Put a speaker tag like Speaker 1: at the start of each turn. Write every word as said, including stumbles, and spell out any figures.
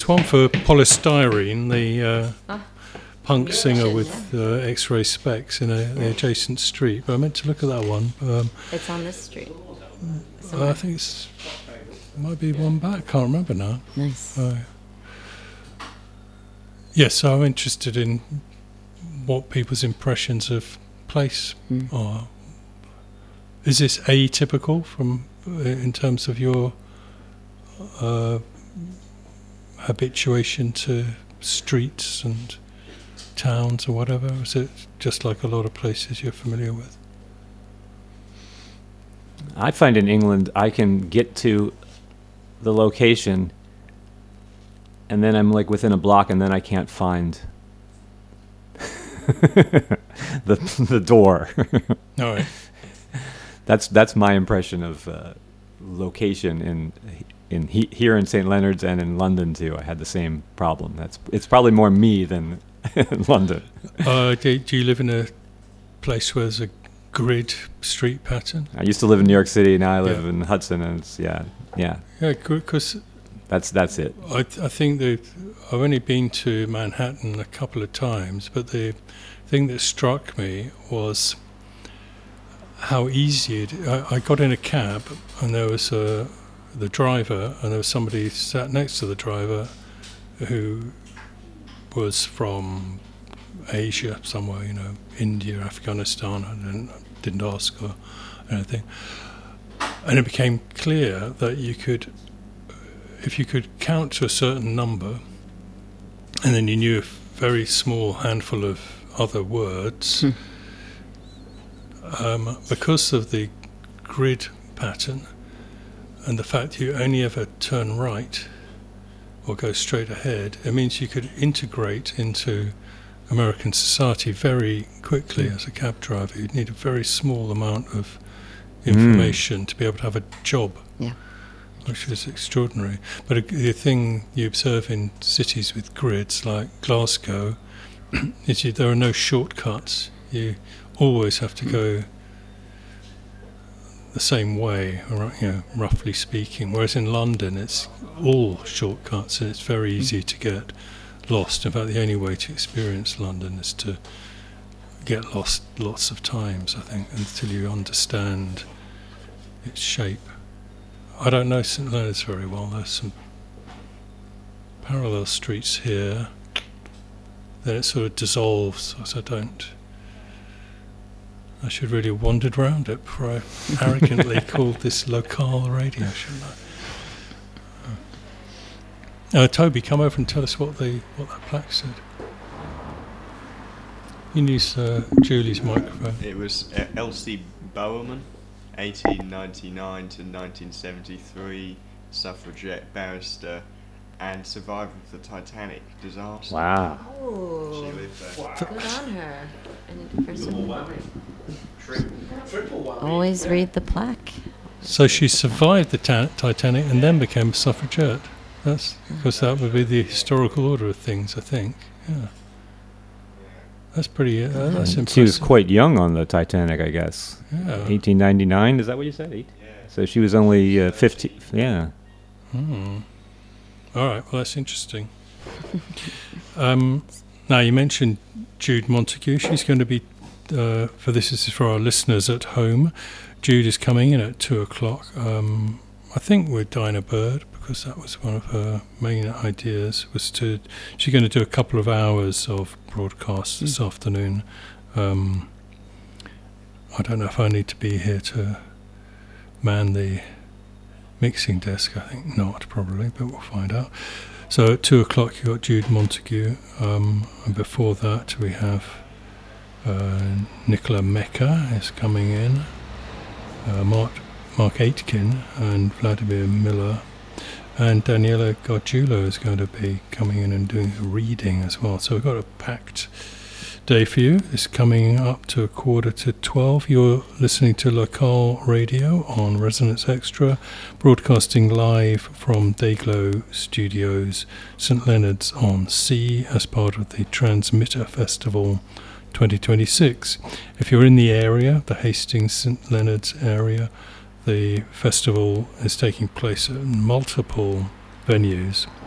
Speaker 1: one for Polystyrene, the uh,
Speaker 2: Ah.
Speaker 1: punk singer
Speaker 2: Musician,
Speaker 1: with uh, X-ray specs in a, the adjacent street. But I meant to look at that one. Um,
Speaker 2: It's on this street.
Speaker 1: uh,
Speaker 2: Somewhere.
Speaker 1: I think it's might be one back. Can't remember now.
Speaker 2: Nice.
Speaker 1: Uh, yes, so I'm interested in what people's impressions of place
Speaker 2: Mm.
Speaker 1: are. Is this atypical from uh, in terms of your uh, habituation to streets and towns or whatever? Or is it just like a lot of places you're familiar with?
Speaker 3: I find in England I can get to the location and then I'm like within a block and then I can't find the the door.
Speaker 1: All right.
Speaker 3: That's that's my impression of uh, location in in he, here in Saint Leonard's and in London too. I had the same problem. That's it's probably more me than London.
Speaker 1: Uh, do, do you live in a place where there's a grid street pattern?
Speaker 3: I used to live in New York City. Now I live
Speaker 1: Yeah.
Speaker 3: in Hudson, and it's yeah, yeah.
Speaker 1: Yeah, because
Speaker 3: That's that's it.
Speaker 1: I, th- I think that I've only been to Manhattan a couple of times, but the thing that struck me was how easy it. I, I got in a cab, and there was a, the driver, and there was somebody sat next to the driver who was from Asia somewhere, you know, India, Afghanistan. I didn't, didn't ask or anything, and it became clear that you could. If you could count to a certain number, and then you knew a very small handful of other words,
Speaker 2: Hmm.
Speaker 1: um, because of the grid pattern and the fact you only ever turn right or go straight ahead, it means you could integrate into American society very quickly
Speaker 2: Hmm.
Speaker 1: as a cab driver. You'd need a very small amount of information to be able to have a job.
Speaker 2: Yeah.
Speaker 1: Which is extraordinary. But a, the thing you observe in cities with grids like Glasgow is you, there are no shortcuts. You always have to go the same way, or, you know, roughly speaking. Whereas in London, it's all shortcuts, and it's very easy to get lost. In fact, the only way to experience London is to get lost lots of times, I think, until you understand its shape. I don't know Saint Leonard's very well. There's some parallel streets here. Then it sort of dissolves, so I don't. I should really have wandered round it before I arrogantly called this local radio, shouldn't I? Uh, Toby, come over and tell us what the what that plaque said. You can use uh, Julie's microphone.
Speaker 4: It was uh, Elsie Bowerman, eighteen ninety-nine to nineteen seventy-three, suffragette, barrister, and survivor of the Titanic disaster.
Speaker 3: Wow.
Speaker 4: She
Speaker 2: Oh,
Speaker 4: lived there.
Speaker 2: good on her. And for some- always read the plaque.
Speaker 1: So she survived the ta- Titanic and then became a suffragette. That's because that would be the historical order of things, I think. Yeah. That's pretty. Uh, that's
Speaker 3: And
Speaker 1: impressive.
Speaker 3: she was quite young on the Titanic, I guess.
Speaker 1: Yeah.
Speaker 3: eighteen ninety-nine, is that what you said? Eight?
Speaker 4: Yeah.
Speaker 3: So she was only uh, fifteen. Yeah.
Speaker 1: Hmm. All right. Well, that's interesting. um, now you mentioned Jude Montague. She's going to be. Uh, for this, this is for our listeners at home. Jude is coming in at two o'clock. Um, I think with Dinah Bird, because that was one of her main ideas. Was to she's going to do a couple of hours of broadcast this afternoon. Um, I don't know if I need to be here to man the mixing desk. I think not, probably, but we'll find out. So at two o'clock you got Jude Montague, um, and before that we have uh, Nicola Mecca is coming in, uh, Mark Mark Aitken and Vladimir Miller, and Daniela Gargiulo is going to be coming in and doing a reading as well. So we've got a packed day for you. It's coming up to a quarter to twelve. You're listening to Local Radio on Resonance Extra, broadcasting live from Dayglow Studios, Saint Leonard's on Sea, as part of the Transmitter Festival twenty twenty-six. If you're in the area, the Hastings Saint Leonard's area, the festival is taking place at multiple venues.